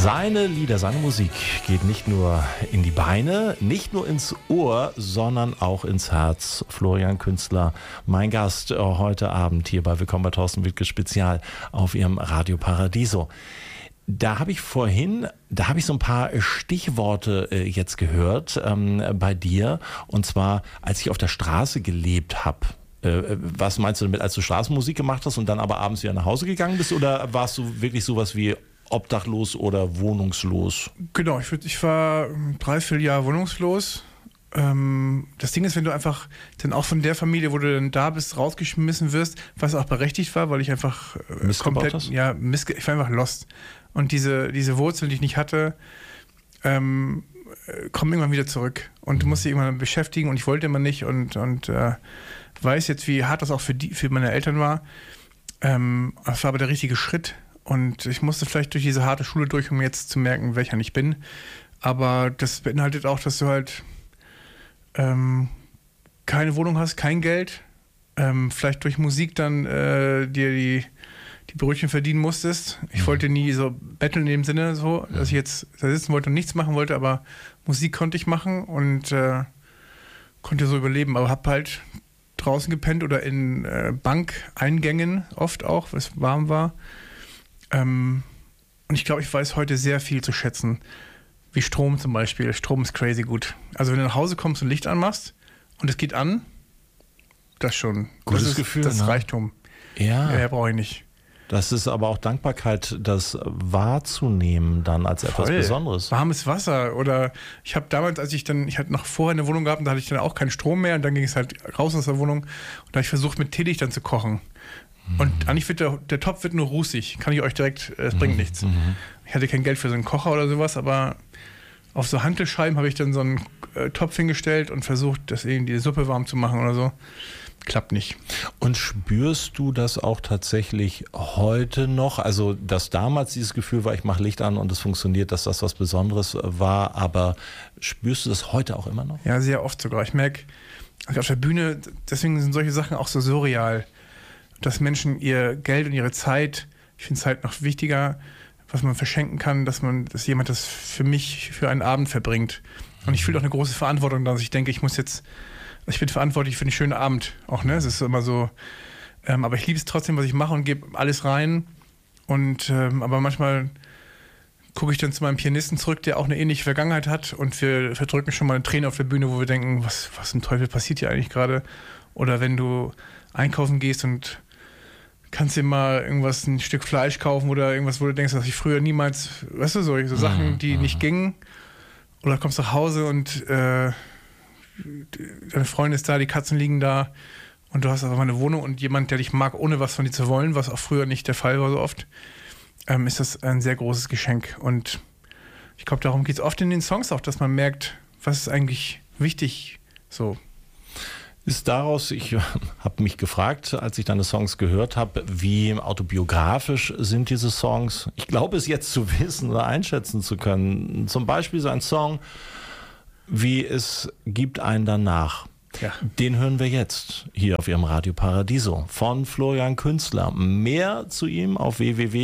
Seine Lieder, seine Musik geht nicht nur in die Beine, nicht nur ins Ohr, sondern auch ins Herz. Florian Künstler, mein Gast heute Abend hier bei Willkommen bei Thorsten Wittke Spezial auf Ihrem Radio Paradiso. Da habe ich so ein paar Stichworte jetzt gehört bei dir. Und zwar, als ich auf der Straße gelebt habe. Was meinst du damit, als du Straßenmusik gemacht hast und dann aber abends wieder nach Hause gegangen bist? Oder warst du wirklich sowas wie obdachlos oder wohnungslos? Genau, ich war 3-4 Jahre wohnungslos. Das Ding ist, wenn du einfach dann auch von der Familie, wo du dann da bist, rausgeschmissen wirst, was auch berechtigt war, weil ich einfach komplett, ich war einfach lost. Und diese Wurzeln, die ich nicht hatte, kommen irgendwann wieder zurück. Und du musst dich irgendwann beschäftigen und ich wollte immer nicht und weiß jetzt, wie hart das auch für meine Eltern war. Das war aber der richtige Schritt. Und ich musste vielleicht durch diese harte Schule durch, um jetzt zu merken, welcher ich bin. Aber das beinhaltet auch, dass du halt keine Wohnung hast, kein Geld, vielleicht durch Musik dann dir die Brötchen verdienen musstest. Ich wollte nie so betteln in dem Sinne, so, dass ich jetzt da sitzen wollte und nichts machen wollte, aber Musik konnte ich machen und konnte so überleben. Aber hab halt draußen gepennt oder in Bankeingängen oft auch, weil es warm war. Und ich glaube, ich weiß heute sehr viel zu schätzen. Wie Strom zum Beispiel. Strom ist crazy gut. Also wenn du nach Hause kommst und Licht anmachst und es geht an, das schon. Gutes Gefühl. Das ist Reichtum. Ja. Mehr brauche ich nicht. Das ist aber auch Dankbarkeit, das wahrzunehmen dann als etwas Besonderes. Warmes Wasser oder ich habe damals, ich hatte noch vorher eine Wohnung gehabt und da hatte ich dann auch keinen Strom mehr und dann ging es halt raus aus der Wohnung und da habe ich versucht mit Teelicht dann zu kochen. Und eigentlich wird der Topf wird nur rußig. Kann ich euch direkt, es bringt nichts. Ich hatte kein Geld für so einen Kocher oder sowas, aber auf so Hantelscheiben habe ich dann so einen Topf hingestellt und versucht, das irgendwie die Suppe warm zu machen oder so. Klappt nicht. Und spürst du das auch tatsächlich heute noch? Also, dass damals dieses Gefühl war, ich mache Licht an und es funktioniert, dass das was Besonderes war, aber spürst du das heute auch immer noch? Ja, sehr oft sogar. Ich merke, auf der Bühne, deswegen sind solche Sachen auch so surreal, dass Menschen ihr Geld und ihre Zeit, ich finde es halt noch wichtiger, was man verschenken kann, dass jemand das für mich für einen Abend verbringt. Und ich fühle auch eine große Verantwortung, dass ich denke, ich bin verantwortlich für einen schönen Abend auch, ne? Es ist immer so, aber ich liebe es trotzdem, was ich mache und gebe alles rein. Und aber manchmal gucke ich dann zu meinem Pianisten zurück, der auch eine ähnliche Vergangenheit hat und wir verdrücken schon mal eine Träne auf der Bühne, wo wir denken, was im Teufel passiert hier eigentlich gerade? Oder wenn du einkaufen gehst und kannst dir mal ein Stück Fleisch kaufen oder irgendwas, wo du denkst, dass ich früher niemals, weißt du, so Sachen, die nicht gingen. Oder kommst nach Hause und deine Freundin ist da, die Katzen liegen da und du hast aber mal eine Wohnung und jemand, der dich mag, ohne was von dir zu wollen, was auch früher nicht der Fall war so oft, ist das ein sehr großes Geschenk. Und ich glaube, darum geht es oft in den Songs auch, dass man merkt, was ist eigentlich wichtig so. Ist daraus, ich habe mich gefragt, als ich deine Songs gehört habe, wie autobiografisch sind diese Songs? Ich glaube es jetzt zu wissen oder einschätzen zu können. Zum Beispiel so ein Song wie Es gibt einen danach. Ja. Den hören wir jetzt hier auf Ihrem Radio Paradiso von Florian Künstler. Mehr zu ihm auf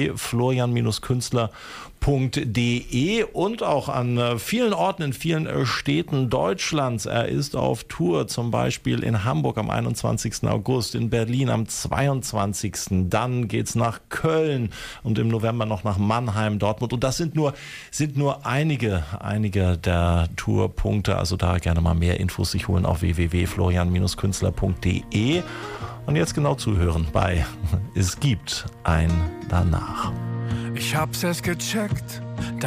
www.florian-künstler.de und auch an vielen Orten in vielen Städten Deutschlands. Er ist auf Tour, zum Beispiel in Hamburg am 21. August, in Berlin am 22. Dann geht's nach Köln und im November noch nach Mannheim, Dortmund. Und das sind nur einige der Tourpunkte. Also da gerne mal mehr Infos sich holen auf www.florian-künstler.de. Und jetzt genau zuhören bei Es gibt ein Danach. Ich hab's erst gecheckt,